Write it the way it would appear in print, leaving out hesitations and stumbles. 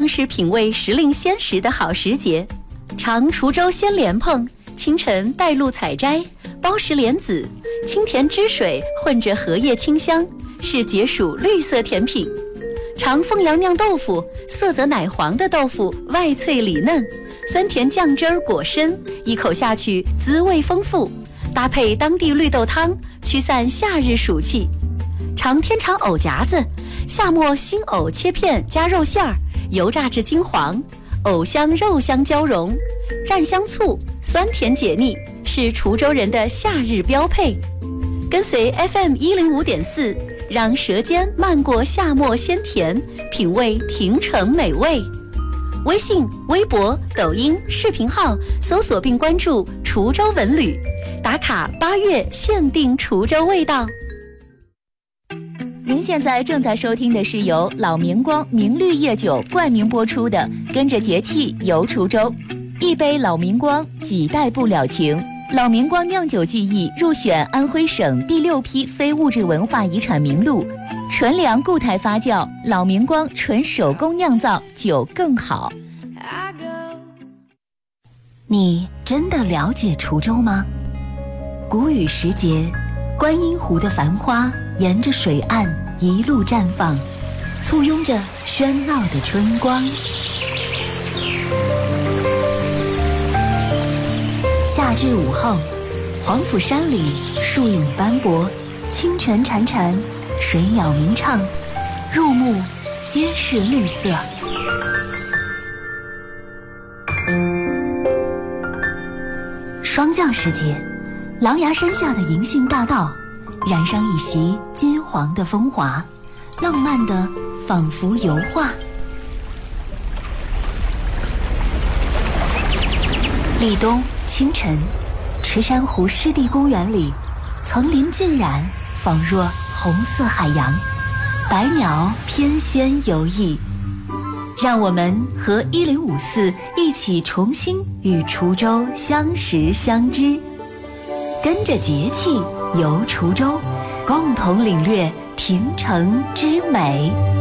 是品味时令鲜食的好时节。尝滁州鲜莲蓬，清晨带露采摘，包实莲子，清甜汁水混着荷叶清香，是解暑绿色甜品。尝凤阳酿豆腐，色泽奶黄的豆腐外脆里嫩，酸甜酱汁儿裹身，一口下去滋味丰富，搭配当地绿豆汤，驱散夏日暑气。尝天长藕夹子，夏末新藕切片加肉馅儿，油炸至金黄，藕香肉香交融，蘸香醋，酸甜解腻，是滁州人的夏日标配。跟随 FM105.4，让舌尖漫过夏末鲜甜，品味亭城美味。微信、微博、抖音视频号搜索并关注滁州文旅，打卡8月限定滁州味道。 您现在正在收听的是由老明光明绿夜酒冠名播出的《跟着节气游滁州》，一杯老明光，几代不了情。老明光酿酒技艺入选安徽省第6批非物质文化遗产名录，纯粮固态发酵，老明光纯手工酿造，酒更好。 你真的了解滁州吗？谷雨时节，观音湖的繁花沿着水岸一路绽放，簇拥着喧闹的春光。夏至午后，黄甫山里树影斑驳，清泉潺潺，水鸟鸣唱，入目皆是绿色。霜降时节，狼牙山下的银杏大道染上一袭金黄的风华，浪漫的仿佛油画。立冬清晨，池山湖湿地公园里，层林尽染，仿若红色海洋，百鸟翩跹游弋。让我们和1054一起重新与滁州相识相知，跟着节气游滁州，共同领略亭城之美。